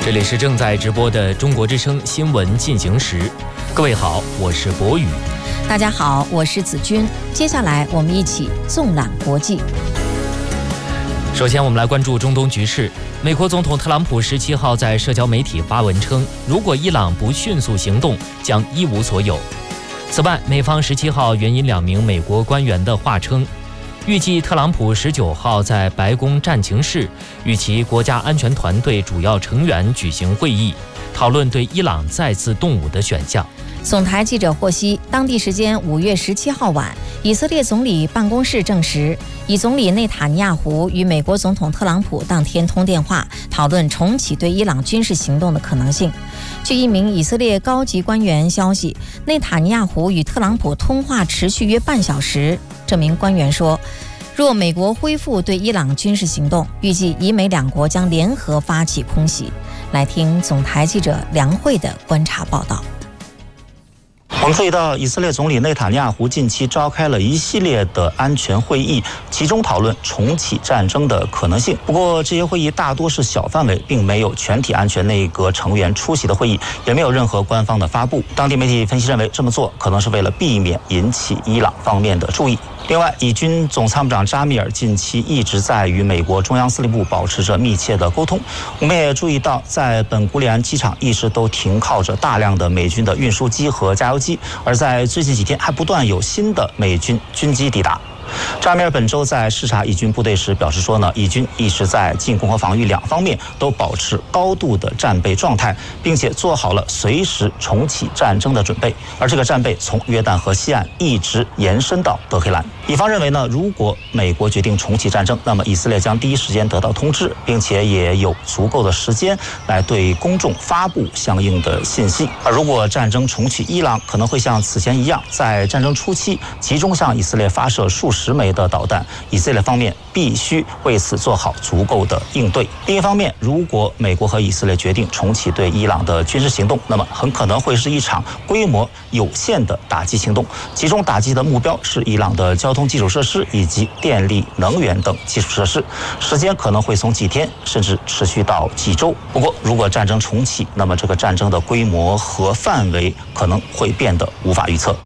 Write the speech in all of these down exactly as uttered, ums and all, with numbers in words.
这里是正在直播的中国之声新闻进行时，各位好，我是博宇。 大家好，我是子君。接下来我们一起纵览国际。 首先，我们来关注中东局势。美国总统特朗普十七号在社交媒体发文称，如果伊朗不迅速行动，将一无所有。此外，美方十七号援引两名美国官员的话称，预计特朗普十九号在白宫战情室与其国家安全团队主要成员举行会议，讨论对伊朗再次动武的选项。 总台记者获悉，当地时间五月十七号晚，以色列总理办公室证实，以总理内塔尼亚胡与美国总统特朗普当天通电话，讨论重启对伊朗军事行动的可能性。据一名以色列高级官员消息，内塔尼亚胡与特朗普通话持续约半小时。这名官员说，若美国恢复对伊朗军事行动，预计以美两国将联合发起空袭。来听总台记者梁慧的观察报道。 我们注意到，以色列总理内塔尼亚胡近期召开了一系列的安全会议，集中讨论重启战争的可能性。不过，这些会议大多是小范围，并没有全体安全内阁成员出席的会议，也没有任何官方的发布。当地媒体分析认为，这么做可能是为了避免引起伊朗方面的注意。另外，以军总参谋长扎米尔近期一直在与美国中央司令部保持着密切的沟通。我们也注意到，在本古里安机场一直都停靠着大量的美军的运输机和加油机，而在最近几天还不断有新的美军军机抵达。扎米尔本周在视察以军部队时表示说呢，以军一直在进攻和防御两方面都保持高度的战备状态，并且做好了随时重启战争的准备。而这个战备从约旦河西岸一直延伸到德黑兰。以方认为呢，如果美国决定重启战争，那么以色列将第一时间得到通知，并且也有足够的时间来对公众发布相应的信息。而如果战争重启，伊朗可能会像此前一样，在战争初期集中向以色列发射数十枚的导弹，以色列方面必须为此做好足够的应对。另一方面，如果美国和以色列决定重启对伊朗的军事行动，那么很可能会是一场规模有限的打击行动，其中打击的目标是伊朗的交通基础设施以及电力、能源等基础设施，时间可能会从几天甚至持续到几周。不过，如果战争重启，那么这个战争的规模和范围可能会变得无法预测。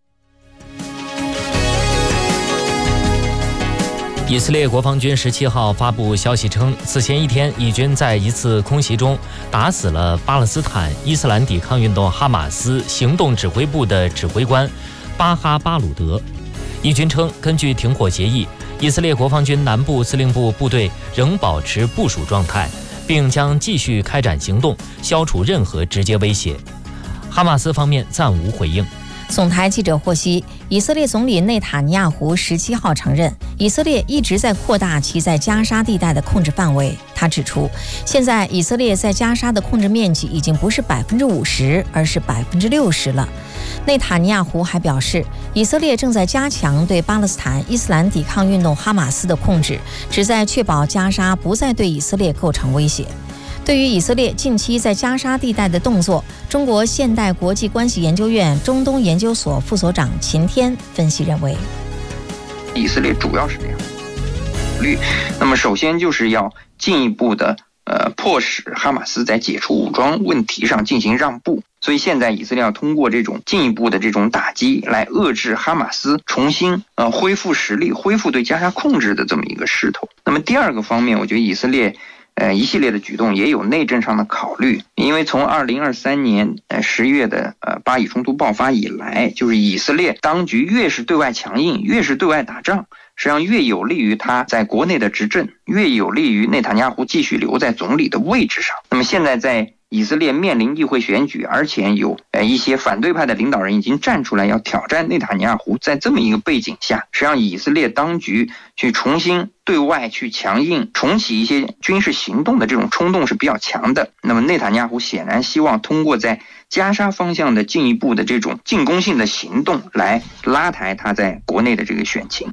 以色列国防军十七号发布消息称，此前一天，以军在一次空袭中打死了巴勒斯坦伊斯兰抵抗运动哈马斯行动指挥部的指挥官巴哈巴鲁德。以军称，根据停火协议，以色列国防军南部司令部部队仍保持部署状态，并将继续开展行动，消除任何直接威胁。哈马斯方面暂无回应。 总台记者获悉，以色列总理内塔尼亚胡十七号承认，以色列一直在扩大其在加沙地带的控制范围。他指出，现在以色列在加沙的控制面积已经不是百分之五十，而是百分之六十了。内塔尼亚胡还表示，以色列正在加强对巴勒斯坦伊斯兰抵抗运动哈马斯的控制，旨在确保加沙不再对以色列构成威胁。对于以色列近期在加沙地带的动作，中国现代国际关系研究院中东研究所副所长秦天分析认为， 以色列主要是这样考虑，那么首先就是要进一步的呃迫使哈马斯在解除武装问题上进行让步，所以现在以色列要通过这种进一步的这种打击来遏制哈马斯重新呃恢复实力、恢复对加沙控制的这么一个势头。那么第二个方面，我觉得以色列呃，一系列的举动也有内政上的考虑，因为从二零二三年呃十月的呃巴以冲突爆发以来，就是以色列当局越是对外强硬，越是对外打仗，实际上越有利于他在国内的执政，越有利于内塔尼亚胡继续留在总理的位置上。那么现在在以色列面临议会选举，而且有呃一些反对派的领导人已经站出来要挑战内塔尼亚胡，在这么一个背景下，实际上以色列当局去重新对外去强硬重启一些军事行动的这种冲动是比较强的。那么内塔尼亚胡显然希望通过在加沙方向的进一步的这种进攻性的行动来拉抬他在国内的这个选情。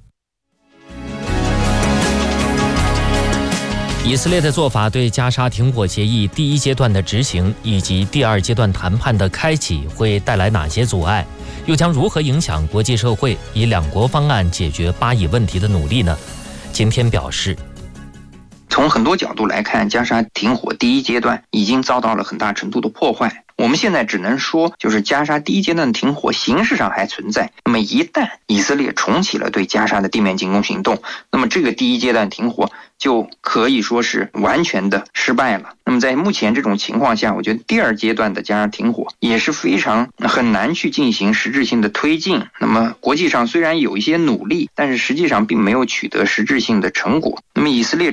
以色列的做法对加沙停火协议第一阶段的执行以及第二阶段谈判的开启会带来哪些阻碍？又将如何影响国际社会以两国方案解决巴以问题的努力呢？今天表示， 从很多角度来看，加沙停火第一阶段已经遭到了很大程度的破坏。我们现在只能说，就是加沙第一阶段的停火形式上还存在。那么一旦以色列重启了对加沙的地面进攻行动，那么这个第一阶段停火就可以说是完全的失败了。那么在目前这种情况下，我觉得第二阶段的加沙停火也是非常很难去进行实质性的推进。那么国际上虽然有一些努力，但是实际上并没有取得实质性的成果。那么以色列